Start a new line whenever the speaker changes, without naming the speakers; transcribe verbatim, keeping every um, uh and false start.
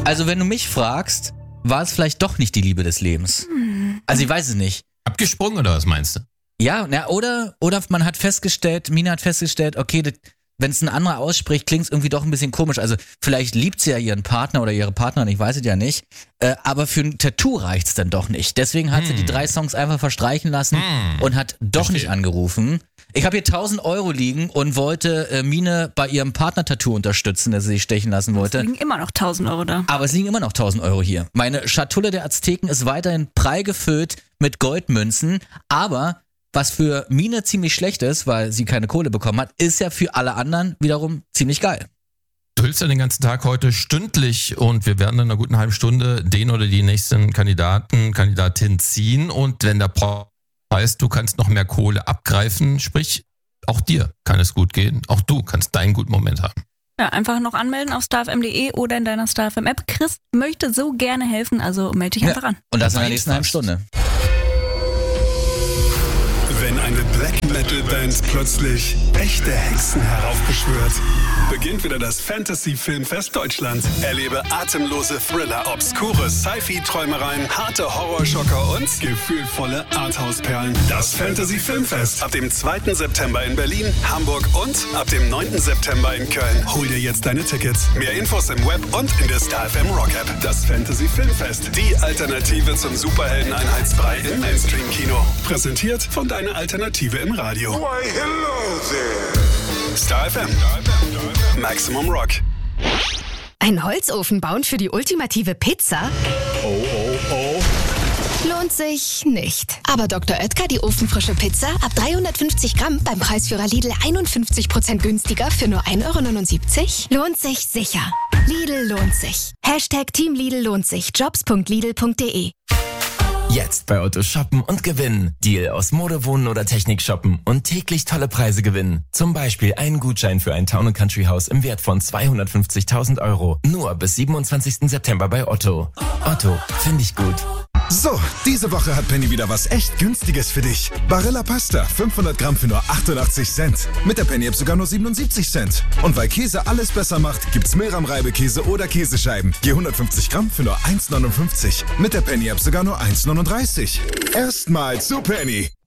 Also wenn du mich fragst, war es vielleicht doch nicht die Liebe des Lebens. Hm. Also ich weiß es nicht.
Abgesprungen oder was meinst du?
Ja, na, oder, oder man hat festgestellt, Mina hat festgestellt, okay, wenn es ein anderer ausspricht, klingt es irgendwie doch ein bisschen komisch. Also vielleicht liebt sie ja ihren Partner oder ihre Partnerin, ich weiß es ja nicht. Äh, aber für ein Tattoo reicht es dann doch nicht. Deswegen hat hm. sie die drei Songs einfach verstreichen lassen hm. und hat doch Verstehe. nicht angerufen. Ich habe hier tausend Euro liegen und wollte äh, Mine bei ihrem Partner-Tattoo unterstützen, das sie sich stechen lassen wollte.
Es liegen immer noch tausend Euro da.
Aber es liegen immer noch tausend Euro hier. Meine Schatulle der Azteken ist weiterhin prall gefüllt mit Goldmünzen, aber was für Mine ziemlich schlecht ist, weil sie keine Kohle bekommen hat, ist ja für alle anderen wiederum ziemlich geil.
Du hältst ja den ganzen Tag heute stündlich und wir werden in einer guten halben Stunde den oder die nächsten Kandidaten, Kandidatin ziehen und wenn der Preis, du kannst noch mehr Kohle abgreifen, sprich, auch dir kann es gut gehen, auch du kannst deinen guten Moment haben.
Ja, einfach noch anmelden auf starfm punkt de oder in deiner StarFM App. Chris möchte so gerne helfen, also melde dich einfach
ja.
an.
Und das in der nächsten halben Stunde.
Wenn eine Black Metal Band plötzlich echte Hexen heraufbeschwört, beginnt wieder das Fantasy Filmfest Deutschland. Erlebe atemlose Thriller, obskure Sci-Fi-Träumereien, harte Horrorschocker und gefühlvolle Arthouse-Perlen. Das Fantasy Filmfest ab dem zweiten September in Berlin, Hamburg und ab dem neunten September in Köln. Hol dir jetzt deine Tickets. Mehr Infos im Web und in der StarFM Rock App. Das Fantasy Filmfest, die Alternative zum Superhelden-Einheitsbrei im Mainstream-Kino. Präsentiert von deiner Alternative im Radio.
Why, hello there.
StarFM. Maximum Rock.
Ein Holzofen bauen für die ultimative Pizza?
Oh, oh, oh.
Lohnt sich nicht. Aber Doktor Oetker, die ofenfrische Pizza, ab dreihundertfünfzig Gramm beim Preisführer Lidl einundfünfzig Prozent günstiger für nur ein Euro neunundsiebzig? Lohnt sich sicher. Lidl lohnt sich. Hashtag Team Lidl lohnt sich. Jobs punkt lidl punkt de.
Jetzt bei Otto shoppen und gewinnen. Deal aus Mode, Wohnen oder Technik shoppen und täglich tolle Preise gewinnen. Zum Beispiel einen Gutschein für ein Town and Country Haus im Wert von zweihundertfünfzigtausend Euro. Nur bis siebenundzwanzigsten September bei Otto. Otto, finde ich gut.
So, diese Woche hat Penny wieder was echt Günstiges für dich. Barilla Pasta, fünfhundert Gramm für nur achtundachtzig Cent. Mit der Penny-App sogar nur siebenundsiebzig Cent. Und weil Käse alles besser macht, gibt's Milram-Reibekäse oder Käsescheiben. Je hundertfünfzig Gramm für nur eins neunundfünfzig. Mit der Penny-App sogar nur eins neununddreißig. Erstmal zu Penny.